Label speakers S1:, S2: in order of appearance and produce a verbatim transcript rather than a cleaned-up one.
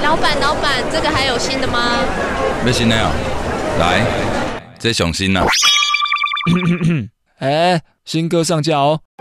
S1: 老板，老板，这个还有新的吗？
S2: 要新的哦，来，这上新啦。
S3: 哎，新歌上架哦，